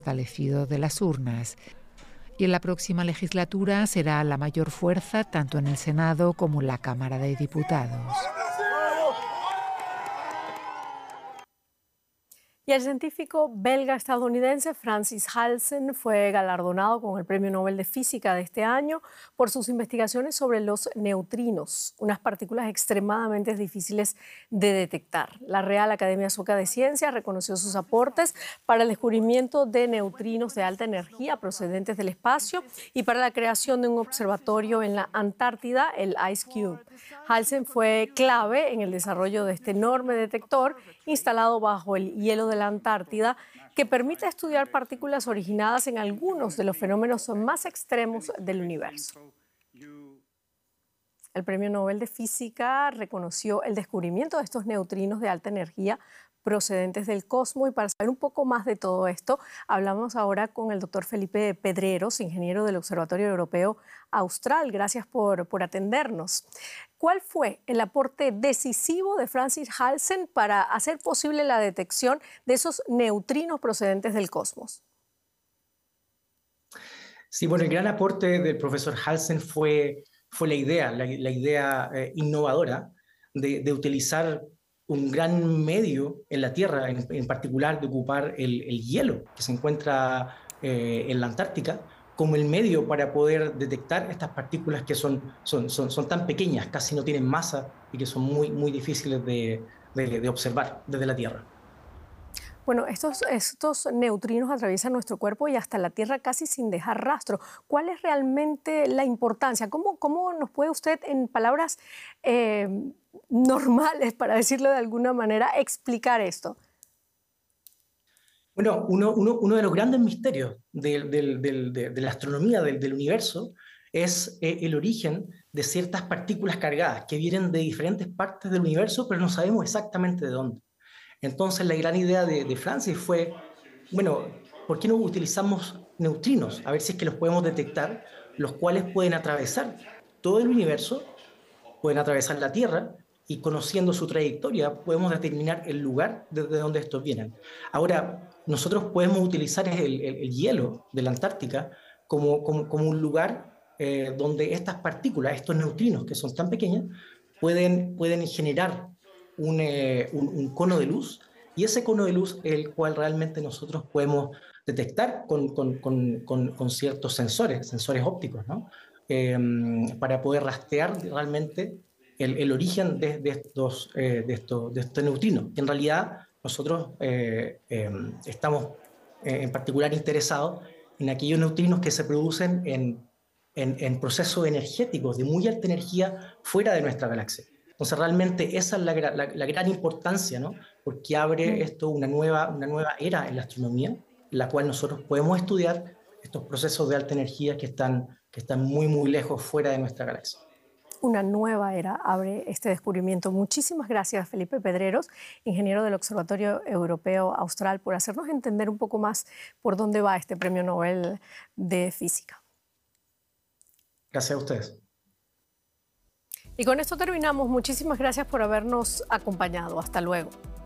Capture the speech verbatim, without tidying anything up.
fortalecido de las urnas. Y en la próxima legislatura será la mayor fuerza tanto en el Senado como en la Cámara de Diputados. Y el científico belga-estadounidense Francis Halsen fue galardonado con el Premio Nobel de Física de este año por sus investigaciones sobre los neutrinos, unas partículas extremadamente difíciles de detectar. La Real Academia Sueca de Ciencias reconoció sus aportes para el descubrimiento de neutrinos de alta energía procedentes del espacio y para la creación de un observatorio en la Antártida, el IceCube. Halsen fue clave en el desarrollo de este enorme detector instalado bajo el hielo de la Antártida, que permite estudiar partículas originadas en algunos de los fenómenos más extremos del universo. El Premio Nobel de Física reconoció el descubrimiento de estos neutrinos de alta energía procedentes del cosmos, y para saber un poco más de todo esto, hablamos ahora con el doctor Felipe Pedreros, ingeniero del Observatorio Europeo Austral. Gracias por, por atendernos. ¿Cuál fue el aporte decisivo de Francis Halsen para hacer posible la detección de esos neutrinos procedentes del cosmos? Sí, bueno, el gran aporte del profesor Halsen fue, fue la idea, la, la idea eh, innovadora de, de utilizar un gran medio en la Tierra, en, en particular de ocupar el, el hielo que se encuentra eh, en la Antártica, como el medio para poder detectar estas partículas que son, son, son, son tan pequeñas, casi no tienen masa y que son muy, muy difíciles de, de, de observar desde la Tierra. Bueno, estos, estos neutrinos atraviesan nuestro cuerpo y hasta la Tierra casi sin dejar rastro. ¿Cuál es realmente la importancia? ¿Cómo, cómo nos puede usted, en palabras eh, normales, para decirlo de alguna manera, explicar esto? Bueno, uno, uno, uno de los grandes misterios de, de, de, de, de la astronomía del, del universo es eh, el origen de ciertas partículas cargadas que vienen de diferentes partes del universo, pero no sabemos exactamente de dónde. Entonces la gran idea de, de Francis fue, bueno, ¿por qué no utilizamos neutrinos? A ver si es que los podemos detectar, los cuales pueden atravesar todo el universo, pueden atravesar la Tierra, y conociendo su trayectoria podemos determinar el lugar desde donde estos vienen. Ahora, nosotros podemos utilizar el, el, el hielo de la Antártica como, como, como un lugar eh, donde estas partículas, estos neutrinos que son tan pequeñas, pueden, pueden generar Un, eh, un, un cono de luz, y ese cono de luz es el cual realmente nosotros podemos detectar con, con, con, con, con ciertos sensores, sensores ópticos, ¿no? Eh, para poder rastrear realmente el, el origen de, de, estos, eh, de, estos, de estos neutrinos. En realidad nosotros eh, eh, estamos eh, en particular interesados en aquellos neutrinos que se producen en, en, en procesos energéticos de muy alta energía fuera de nuestra galaxia. Entonces, realmente esa es la, la, la gran importancia, ¿no? Porque abre esto una nueva, una nueva era en la astronomía, en la cual nosotros podemos estudiar estos procesos de alta energía que están, que están muy, muy lejos fuera de nuestra galaxia. Una nueva era abre este descubrimiento. Muchísimas gracias, Felipe Pedreros, ingeniero del Observatorio Europeo Austral, por hacernos entender un poco más por dónde va este Premio Nobel de Física. Gracias a ustedes. Y con esto terminamos. Muchísimas gracias por habernos acompañado. Hasta luego.